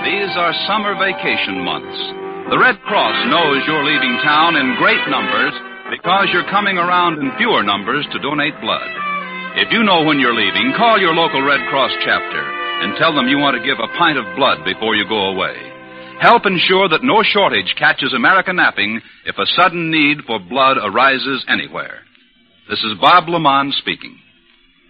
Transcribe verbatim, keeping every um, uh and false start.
These are summer vacation months. The Red Cross knows you're leaving town in great numbers because you're coming around in fewer numbers to donate blood. If you know when you're leaving, call your local Red Cross chapter and tell them you want to give a pint of blood before you go away. Help ensure that no shortage catches America napping if a sudden need for blood arises anywhere. This is Bob Lamont speaking.